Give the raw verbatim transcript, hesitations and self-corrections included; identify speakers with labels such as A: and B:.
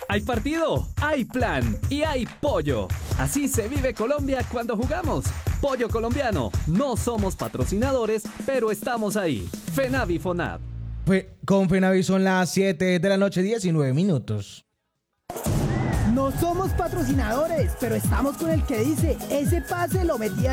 A: Hay partido, hay plan y hay pollo. Así se vive Colombia cuando jugamos. Pollo colombiano. No somos patrocinadores, pero estamos ahí. FENAVI FONAP.
B: Fe- con Fenavi son las siete de la noche, diecinueve minutos.
C: No somos patrocinadores, pero estamos con el que dice, ese pase lo metía